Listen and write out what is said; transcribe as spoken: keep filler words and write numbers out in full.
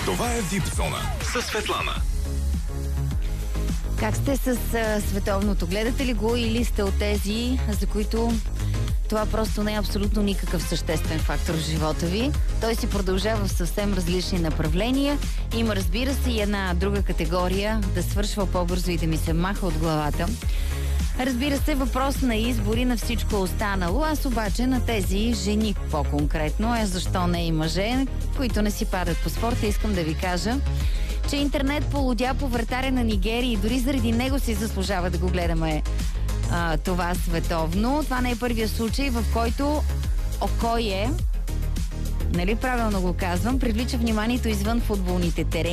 Това е Випзона със Светлана. Как сте с а, световното? Гледате ли го или сте от тези, за които това просто не е абсолютно никакъв съществен фактор в живота ви? Той си продължава в съвсем различни направления. Има, разбира се, и една друга категория да свършва по-бързо и да ми се маха от главата. Разбира се, въпрос на избори на всичко останало. Аз обаче на тези жени по-конкретно, е защо не и мъже, които не си падат по спорта, искам да ви кажа, че интернет полудя по вратаря на Нигерия и дори заради него си заслужава да го гледаме а, това световно. Това не е първият случай, в който Окое, нали правилно го казвам, привлича вниманието извън футболните терени.